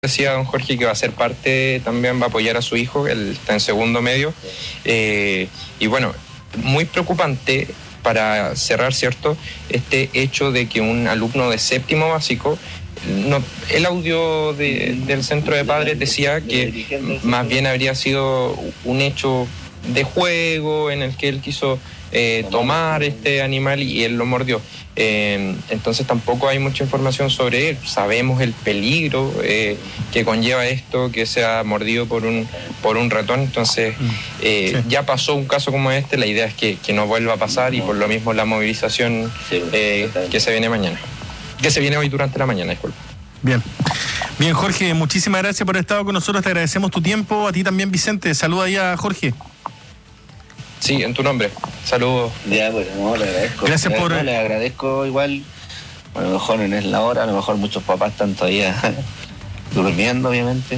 Decía don Jorge que va a ser parte, también va a apoyar a su hijo, él está en segundo medio, y bueno, muy preocupante para cerrar, ¿cierto?, este hecho de que un alumno de séptimo básico, el audio del centro de padres decía que más bien habría sido un hecho de juego en el que él quiso tomar este animal y él lo mordió. Entonces tampoco hay mucha información sobre él. Sabemos el peligro que conlleva esto, que sea mordido por un ratón. Entonces ya pasó un caso como este. La idea es que no vuelva a pasar, y por lo mismo la movilización que se viene mañana, que se viene hoy durante la mañana, disculpa. Bien, Jorge, muchísimas gracias por haber estado con nosotros, te agradecemos tu tiempo. A ti también, Vicente, saluda ahí a Jorge. Sí, en tu nombre. Saludos. Ya, bueno, no, le agradezco. Gracias por... le agradezco igual. Bueno, a lo mejor no es la hora, a lo mejor muchos papás están todavía durmiendo, obviamente.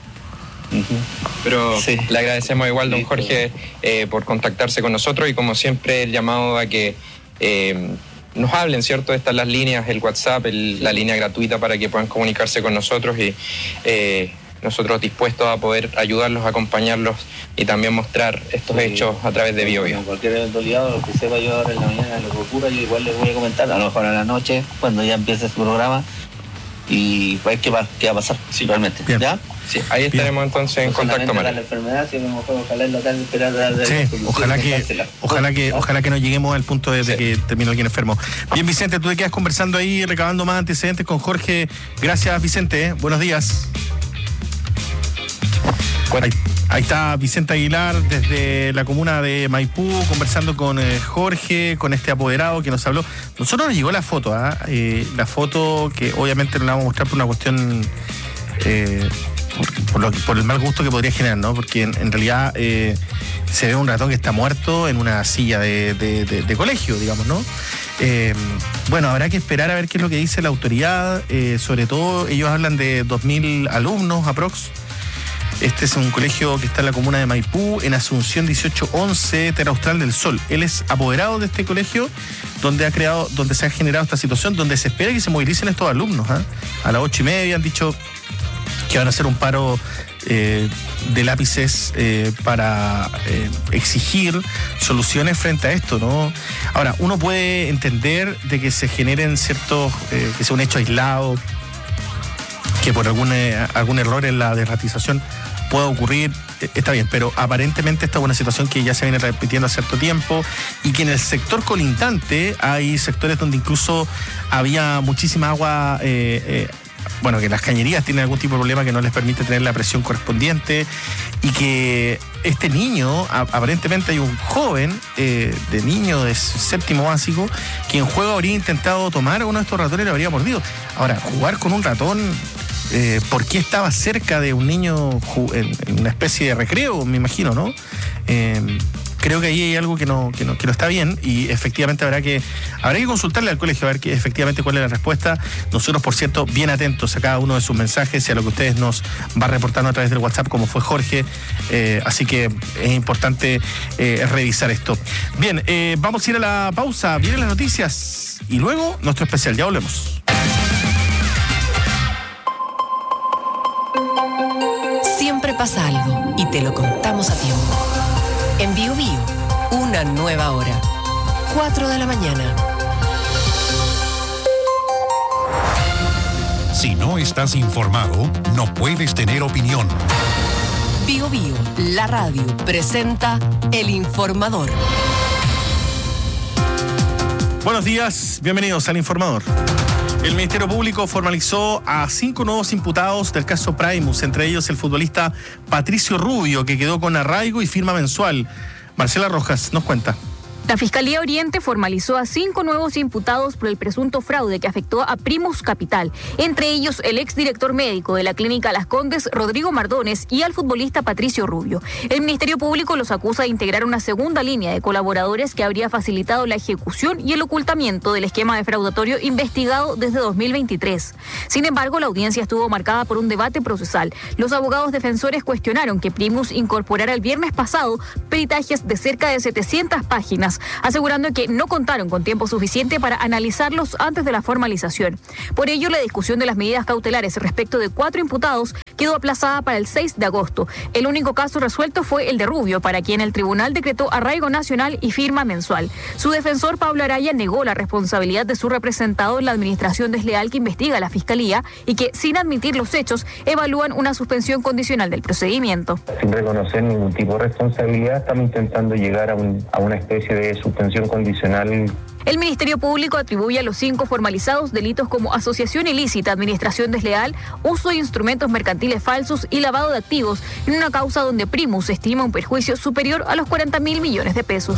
Pero sí, le agradecemos igual, don Jorge, por contactarse con nosotros, y como siempre el llamado a que nos hablen, ¿cierto? Están las líneas, el WhatsApp, la línea gratuita para que puedan comunicarse con nosotros, y nosotros dispuestos a poder ayudarlos, acompañarlos y también mostrar estos hechos a través de BioBio. Cualquier eventualidad, lo que sepa yo ahora en la mañana, lo que ocurra, yo igual les voy a comentar, a lo mejor a la noche, cuando ya empiece su programa, y ver qué va a pasar, sí, realmente. Bien. ¿Ya? Sí, ahí estaremos entonces en contacto, María. La enfermedad, si a lo mejor ojalá en la tarde esperar ojalá que no lleguemos al punto de que termine alguien enfermo. Bien, Vicente, tú te quedas conversando ahí, recabando más antecedentes con Jorge. Gracias, Vicente, buenos días. Ahí está Vicente Aguilar desde la comuna de Maipú conversando con Jorge, con este apoderado que nos habló. Nosotros nos llegó la foto, la foto que obviamente no la vamos a mostrar por una cuestión, por el mal gusto que podría generar, ¿no? Porque en realidad se ve un ratón que está muerto en una silla de colegio, digamos, ¿no? Bueno, habrá que esperar a ver qué es lo que dice la autoridad. Sobre todo ellos hablan de 2.000 alumnos aprox. Este es un colegio que está en la comuna de Maipú, en Asunción 1811, Terra Austral del Sol. Él es apoderado de este colegio donde se ha generado esta situación, donde se espera que se movilicen estos alumnos. A las 8:30 han dicho que van a hacer un paro de lápices para exigir soluciones frente a esto, ¿no? Ahora, uno puede entender de que se generen ciertos, que sea un hecho aislado, que por algún error en la desratización pueda ocurrir, está bien, pero aparentemente esta es una situación que ya se viene repitiendo hace cierto tiempo, y que en el sector colindante hay sectores donde incluso había muchísima agua, que las cañerías tienen algún tipo de problema que no les permite tener la presión correspondiente, y que este niño, aparentemente hay un joven niño de séptimo básico que en juego habría intentado tomar a uno de estos ratones y lo habría mordido. Ahora, jugar con un ratón, ¿por qué estaba cerca de un niño en una especie de recreo, me imagino, ¿no? Creo que ahí hay algo que no está bien, y efectivamente habrá que consultarle al colegio a ver efectivamente cuál es la respuesta. Nosotros, por cierto, bien atentos a cada uno de sus mensajes y a lo que ustedes nos va reportando a través del WhatsApp, como fue Jorge, así que es importante revisar esto. Bien, vamos a ir a la pausa, vienen las noticias y luego nuestro especial, ya volvemos. Siempre pasa algo y te lo contamos a tiempo. En BioBio, una nueva hora. 4 de la mañana. Si no estás informado, no puedes tener opinión. BioBio, la radio, presenta El Informador. Buenos días, bienvenidos al Informador. El Ministerio Público formalizó a 5 nuevos imputados del caso Primus, entre ellos el futbolista Patricio Rubio, que quedó con arraigo y firma mensual. Marcela Rojas nos cuenta. La Fiscalía Oriente formalizó a 5 nuevos imputados por el presunto fraude que afectó a Primus Capital, entre ellos el exdirector médico de la clínica Las Condes, Rodrigo Mardones, y al futbolista Patricio Rubio. El Ministerio Público los acusa de integrar una segunda línea de colaboradores que habría facilitado la ejecución y el ocultamiento del esquema defraudatorio investigado desde 2023. Sin embargo, la audiencia estuvo marcada por un debate procesal. Los abogados defensores cuestionaron que Primus incorporara el viernes pasado peritajes de cerca de 700 páginas víctimas, asegurando que no contaron con tiempo suficiente para analizarlos antes de la formalización. Por ello, la discusión de las medidas cautelares respecto de 4 imputados quedó aplazada para el 6 de agosto. El único caso resuelto fue el de Rubio, para quien el tribunal decretó arraigo nacional y firma mensual. Su defensor, Pablo Araya, negó la responsabilidad de su representado en la administración desleal que investiga la Fiscalía y que, sin admitir los hechos, evalúan una suspensión condicional del procedimiento. Sin reconocer ningún tipo de responsabilidad, estamos intentando llegar a una especie de suspensión condicional. El Ministerio Público atribuye a los 5 formalizados delitos como asociación ilícita, administración desleal, uso de instrumentos mercantiles falsos y lavado de activos, en una causa donde Primus estima un perjuicio superior a los 40.000 millones de pesos.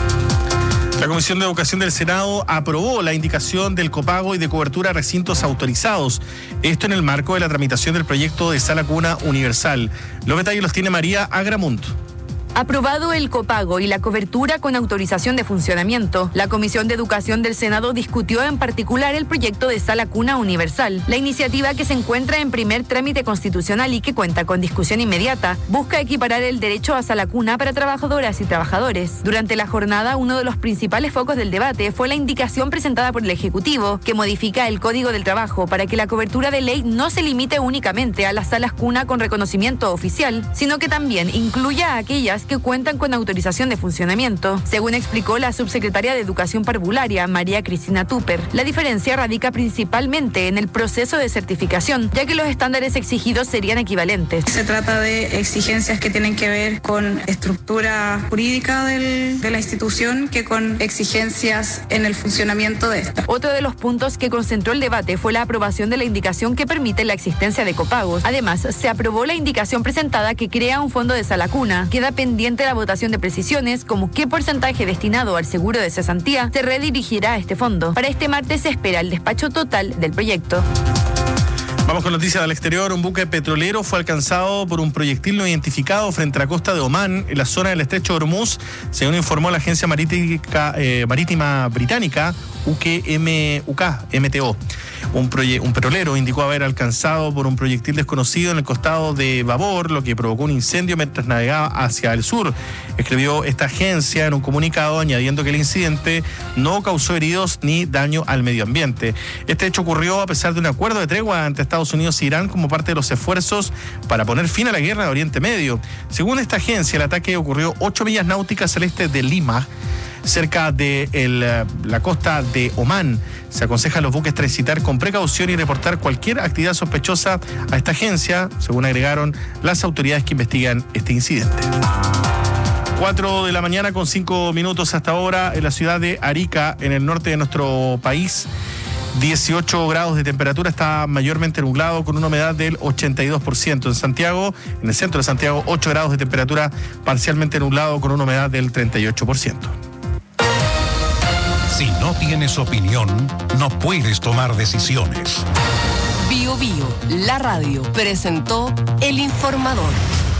La Comisión de Educación del Senado aprobó la indicación del copago y de cobertura a recintos autorizados. Esto en el marco de la tramitación del proyecto de Sala Cuna Universal. Los detalles los tiene María Agramunt. Aprobado el copago y la cobertura con autorización de funcionamiento, la Comisión de Educación del Senado discutió en particular el proyecto de Sala Cuna Universal. La iniciativa, que se encuentra en primer trámite constitucional y que cuenta con discusión inmediata, busca equiparar el derecho a sala cuna para trabajadoras y trabajadores. Durante la jornada, uno de los principales focos del debate fue la indicación presentada por el Ejecutivo, que modifica el Código del Trabajo para que la cobertura de ley no se limite únicamente a las salas cuna con reconocimiento oficial, sino que también incluya a aquellas que cuentan con autorización de funcionamiento. Según explicó la subsecretaria de Educación Parvularia, María Cristina Tupper, la diferencia radica principalmente en el proceso de certificación, ya que los estándares exigidos serían equivalentes. Se trata de exigencias que tienen que ver con estructura jurídica de la institución que con exigencias en el funcionamiento de esta. Otro de los puntos que concentró el debate fue la aprobación de la indicación que permite la existencia de copagos. Además, se aprobó la indicación presentada que crea un fondo de sala cuna. Queda pendiente la votación de precisiones, como qué porcentaje destinado al seguro de cesantía se redirigirá a este fondo. Para este martes se espera el despacho total del proyecto. Vamos con noticias del exterior. Un buque petrolero fue alcanzado por un proyectil no identificado frente a la costa de Omán, en la zona del estrecho de Hormuz, según informó la agencia marítima británica MTO. Un petrolero indicó haber alcanzado por un proyectil desconocido en el costado de Babor, lo que provocó un incendio mientras navegaba hacia el sur. Escribió esta agencia en un comunicado, añadiendo que el incidente no causó heridos ni daño al medio ambiente. Este hecho ocurrió a pesar de un acuerdo de tregua entre Estados Unidos e Irán como parte de los esfuerzos para poner fin a la guerra de Oriente Medio. Según esta agencia, el ataque ocurrió 8 millas náuticas al este de Lima, cerca de la costa de Omán. Se aconseja a los buques transitar con precaución y reportar cualquier actividad sospechosa a esta agencia, según agregaron las autoridades que investigan este incidente. 4 de la mañana con 5 minutos hasta ahora en la ciudad de Arica, en el norte de nuestro país. 18 grados de temperatura, está mayormente nublado con una humedad del 82%. En Santiago, en el centro de Santiago, 8 grados de temperatura, parcialmente nublado con una humedad del 38%. Si no tienes opinión, no puedes tomar decisiones. Bio Bio, la radio, presentó El Informador.